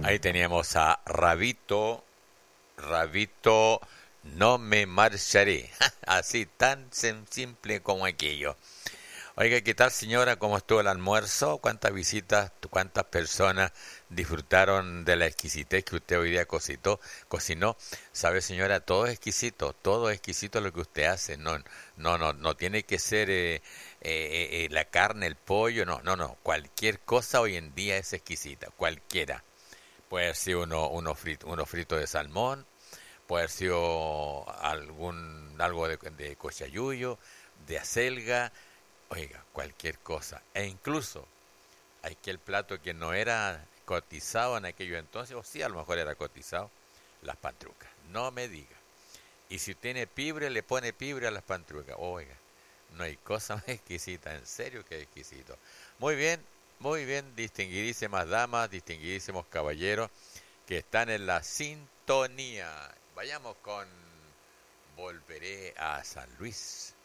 Ahí teníamos a Rabito, Rabito, no me marcharé. Así, tan simple como aquello. Oiga, ¿qué tal señora? ¿Cómo estuvo el almuerzo? ¿Cuántas visitas, cuántas personas disfrutaron de la exquisitez que usted hoy día cocinó? ¿Sabe señora? Todo es exquisito lo que usted hace. No tiene que ser la carne, el pollo, no. Cualquier cosa hoy en día es exquisita, cualquiera. Puede haber sido uno frito de salmón, puede haber sido algo de cochayuyo, de acelga, oiga, cualquier cosa. E incluso hay que el plato que no era cotizado en aquello entonces, o sí, a lo mejor era cotizado, las pantrucas. No me diga. Y si tiene pibre, le pone pibre a las pantrucas. Oiga, no hay cosa más exquisita, en serio que exquisito. Muy bien, distinguidísimas damas, distinguidísimos caballeros que están en la sintonía. Vayamos con Volveré a San Luis.